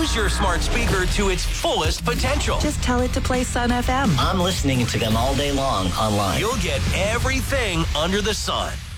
Use your smart speaker to its fullest potential. Just tell it to play Sun FM. I'm listening to them all day long online. You'll get everything under the sun.